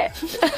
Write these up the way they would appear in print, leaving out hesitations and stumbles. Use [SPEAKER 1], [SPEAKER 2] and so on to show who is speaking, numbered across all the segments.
[SPEAKER 1] で。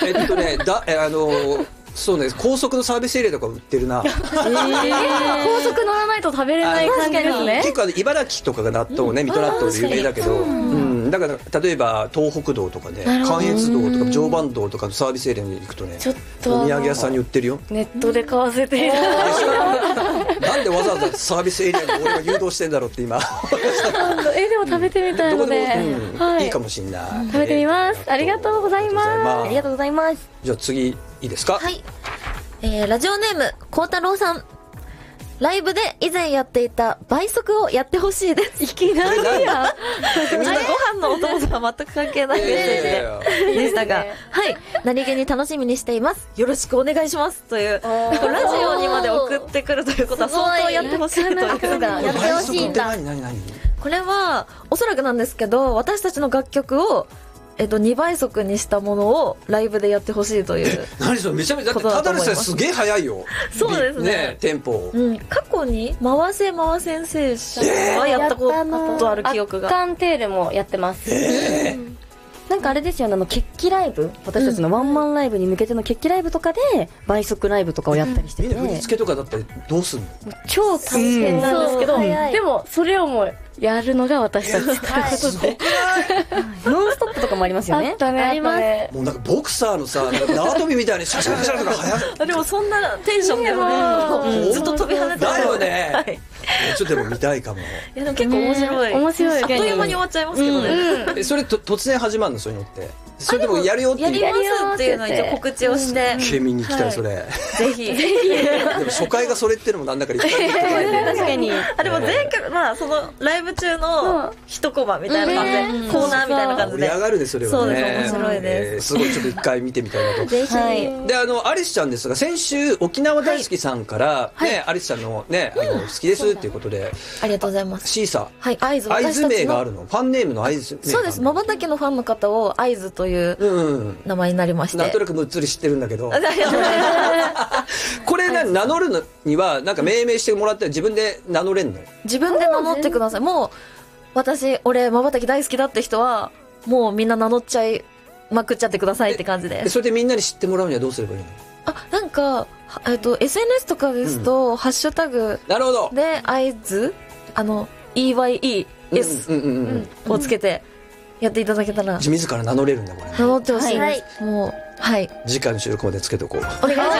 [SPEAKER 2] そうね、高速のサービスエリアとか売ってるな。
[SPEAKER 1] 高速乗らないと食べれない感じですね。
[SPEAKER 2] 結構茨城とかが納豆ね、水戸納豆で有名だけど、だから例えば東北道とかね、関越道とか常磐道とかのサービスエリアに行くとね、
[SPEAKER 1] ちょっと
[SPEAKER 2] お土産屋さんに売ってるよ。
[SPEAKER 1] ネットで買わせていただいて。
[SPEAKER 2] なんでわざわざサービスエリアに俺が誘導してんだろうって今。
[SPEAKER 1] でも食べてみたいので、
[SPEAKER 2] いいかもしんない。
[SPEAKER 1] 食べてみます。ありがとうございます。
[SPEAKER 3] ありがとうございます。
[SPEAKER 2] じゃあ次いいですか。
[SPEAKER 3] はい。ラジオネーム、孝太郎さん。ライブで以前やっていた倍速をやってほしいです。
[SPEAKER 1] いきなりや。
[SPEAKER 3] ご飯のお供とは全く関係ないメッセージでしたが、はい。何気に楽しみにしています。よろしくお願いします。という、ラジオにまで送ってくるということは相当やってほしいという。
[SPEAKER 1] やってほしいんだ。
[SPEAKER 3] これは、おそらくなんですけど、私たちの楽曲を、2倍速にしたものをライブでやってほしいという。
[SPEAKER 2] 何それ、めちゃめちゃ、だってただでさえすげえ早いよ。
[SPEAKER 3] そうですね。
[SPEAKER 2] テンポ。
[SPEAKER 3] 過去に回せ先生はやったことある記憶が。
[SPEAKER 1] アッカンテールもやってます。なんかあれですよね、決起ライブ、私たちのワンマンライブに向けての決起ライブとかで倍速ライブとかをやったりしてて、
[SPEAKER 2] みんな振り付けとかだったらどうすんの？
[SPEAKER 1] 超大変なんですけど、でもそれをもうやるのが私たちということで、ノンストップとかもありますよね。
[SPEAKER 3] あります。
[SPEAKER 2] もうなんかボクサーのさ、縄跳びみたいにシャシャシャとか速い。
[SPEAKER 3] でもそんなテンションでもね、ずっと飛び跳ねてる。
[SPEAKER 2] だよね。ちょっとでも見たいかも。
[SPEAKER 3] いやでも結構面白い。
[SPEAKER 1] 面白い。
[SPEAKER 3] あっという間に終わっちゃいますけどね。
[SPEAKER 2] それ突然始まるの、そういうのって。それでもやるよっていう。
[SPEAKER 3] やりますっていうのを一応告知をして。
[SPEAKER 2] 見に行きたい、それ。
[SPEAKER 3] ぜひ。で
[SPEAKER 2] も初回がそれってのもなんだか確
[SPEAKER 1] かに。
[SPEAKER 3] でも前回、まあそのライブ中の一コマみたいな感じで、コーナーみたいな感じで。
[SPEAKER 2] 盛り上がるね、それはね。
[SPEAKER 3] そうです、面白いです。
[SPEAKER 2] すごい、ちょっと一回見てみたいなと。
[SPEAKER 3] ぜひ。
[SPEAKER 2] で、アリスちゃんですが、先週、沖縄大好きさんから、ね、アリスちゃんのね、好きですっていうことで。
[SPEAKER 3] ありがとうございます。
[SPEAKER 2] シーサー。
[SPEAKER 3] はい、合図。
[SPEAKER 2] 合図名があるの？ファンネームの合図名。
[SPEAKER 3] そうです。まばたきのファンの方を合図という名前になりまして。
[SPEAKER 2] なんとなくむっつり知ってるんだけど。これ名乗るのには、なんか命名してもらったら自分で名乗れんの？
[SPEAKER 3] 自分で名乗ってください。もう、俺、まばたき大好きだって人は、もうみんな名乗っちゃいまくっちゃってくださいって感じで。
[SPEAKER 2] それでみんなに知ってもらうにはどうすればいいの？
[SPEAKER 3] なんか、SNS とかですと、ハッシュタグで合図、EYES をつけてやっていただけたら。
[SPEAKER 2] 自ら名乗れるんだ、これ。
[SPEAKER 3] 名乗ってほしいです。もう、はい。
[SPEAKER 2] 次回の収録までつけておこう。
[SPEAKER 3] お願いします。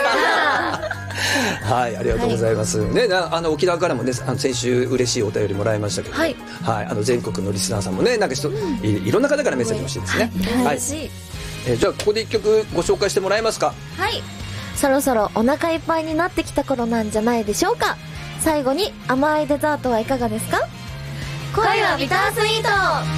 [SPEAKER 2] はい、ありがとうございます。ね、沖縄からもね、先週嬉しいお便りもらいましたけど、はい、全国のリスナーさんもね、なんかいろんな方からメッセージ欲しいですね。
[SPEAKER 3] はい。
[SPEAKER 2] じゃあここで一曲ご紹介してもらえますか？
[SPEAKER 3] はい。そろそろお腹いっぱいになってきた頃なんじゃないでしょうか。最後に甘いデザートはいかがですか？恋はビタースイート。